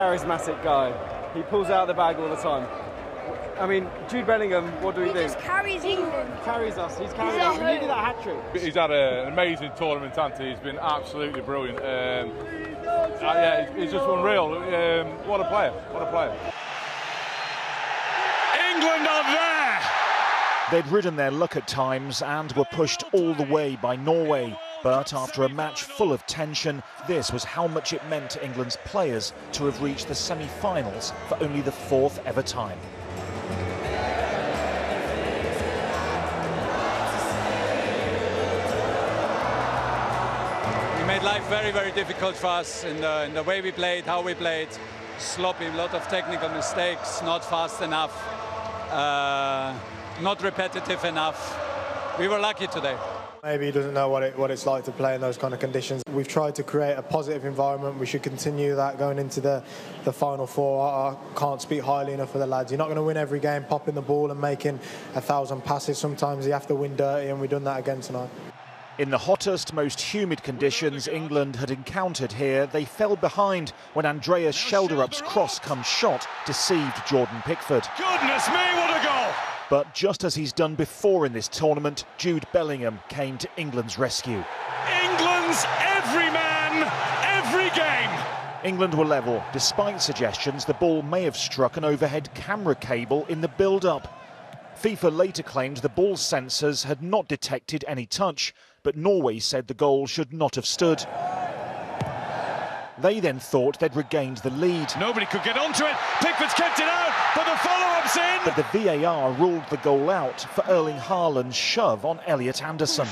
Charismatic guy. He pulls out the bag all the time. I mean, Jude Bellingham, what do we do? He just carries England. Carries us. He's carried us. We needed that hat-trick. He's had an amazing tournament, hasn't he? He's been absolutely brilliant. Yeah, he's just unreal. What a player. What a player. England are there! They'd ridden their luck at times and were pushed all the way by Norway. But after a match full of tension, this was how much it meant to England's players to have reached the semi-finals for only the 4th ever time. We made life very, very difficult for us in the way we played, how we played. Sloppy, a lot of technical mistakes, not fast enough, not repetitive enough. We were lucky today. Maybe he doesn't know what it's like to play in those kind of conditions. We've tried to create a positive environment. We should continue that going into the Final Four. I can't speak highly enough for the lads. You're not going to win every game popping the ball and making 1,000 passes. Sometimes you have to win dirty, and we've done that again tonight. In the hottest, most humid conditions England had encountered here, they fell behind when Andreas Schelderup's cross-come shot deceived Jordan Pickford. Goodness me, what a goal! But just as he's done before in this tournament, Jude Bellingham came to England's rescue. England's every man, every game! England were level, despite suggestions the ball may have struck an overhead camera cable in the build-up. FIFA later claimed the ball's sensors had not detected any touch, but Norway said the goal should not have stood. They then thought they'd regained the lead. Nobody could get onto it. Pickford's kept it out, but the follow-up's in. But the VAR ruled the goal out for Erling Haaland's shove on Elliot Anderson.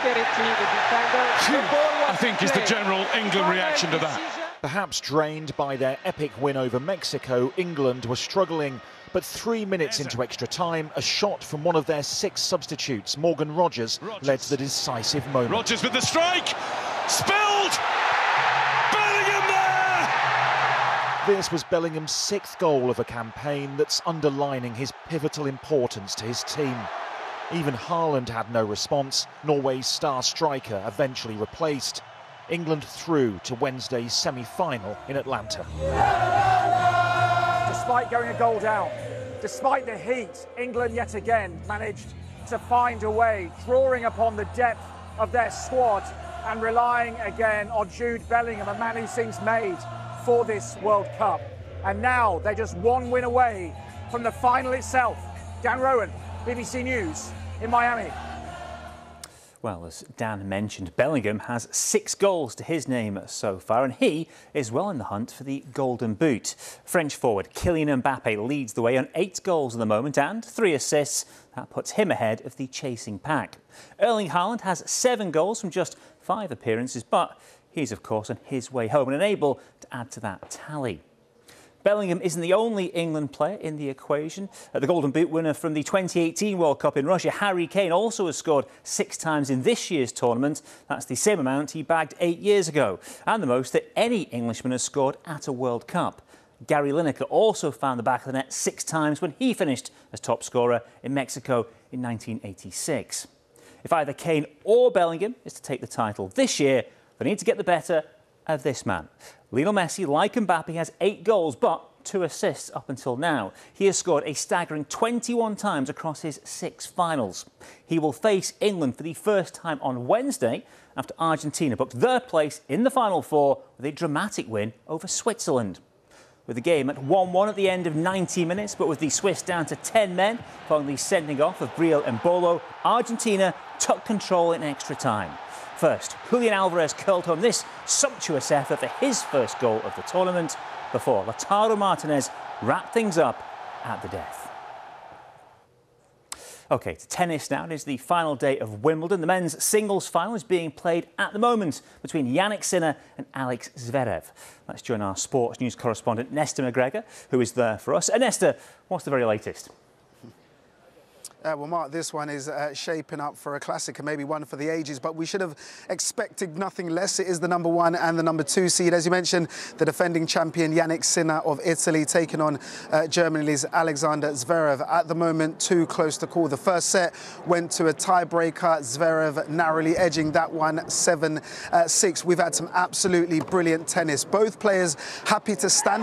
I think is the general England reaction to that. Perhaps drained by their epic win over Mexico, England were struggling. But 3 minutes into extra time, a shot from one of their 6 substitutes, Morgan Rogers, led to the decisive moment. Rogers with the strike! Spilled! Bellingham there! This was Bellingham's 6th goal of a campaign that's underlining his pivotal importance to his team. Even Haaland had no response. Norway's star striker eventually replaced. England through to Wednesday's semi-final in Atlanta. Despite going a goal down, despite the heat, England yet again managed to find a way, drawing upon the depth of their squad and relying again on Jude Bellingham, a man who seems made for this World Cup. And now they're just one win away from the final itself. Dan Rowan, BBC News in Miami. Well, as Dan mentioned, Bellingham has 6 goals to his name so far, and he is well in the hunt for the Golden Boot. French forward Kylian Mbappe leads the way on 8 goals at the moment and 3 assists. That puts him ahead of the chasing pack. Erling Haaland has 7 goals from just 5 appearances, but he's, of course, on his way home and unable to add to that tally. Bellingham isn't the only England player in the equation. The Golden Boot winner from the 2018 World Cup in Russia, Harry Kane, also has scored 6 times in this year's tournament. That's the same amount he bagged 8 years ago, and the most that any Englishman has scored at a World Cup. Gary Lineker also found the back of the net 6 times when he finished as top scorer in Mexico in 1986. If either Kane or Bellingham is to take the title this year, they need to get the better of this man. Lionel Messi, like Mbappe, has 8 goals but 2 assists up until now. He has scored a staggering 21 times across his 6 finals. He will face England for the first time on Wednesday after Argentina booked their place in the Final Four with a dramatic win over Switzerland. With the game at 1-1 at the end of 90 minutes, but with the Swiss down to 10 men following the sending off of Briel Embolo, Argentina took control in extra time. First, Julian Alvarez curled home this sumptuous effort for his first goal of the tournament before Lautaro Martinez wrapped things up at the death. OK, to tennis now. It is the final day of Wimbledon. The men's singles final is being played at the moment between Jannik Sinner and Alex Zverev. Let's join our sports news correspondent Nesta McGregor, who is there for us. Nesta, what's the very latest? Well, Mark, this one is shaping up for a classic and maybe one for the ages, but we should have expected nothing less. It is the number 1 and the number 2 seed. As you mentioned, the defending champion Jannik Sinner of Italy taking on Germany's Alexander Zverev. At the moment, too close to call. The first set went to a tiebreaker, Zverev narrowly edging that one 7-6. We've had some absolutely brilliant tennis. Both players happy to stand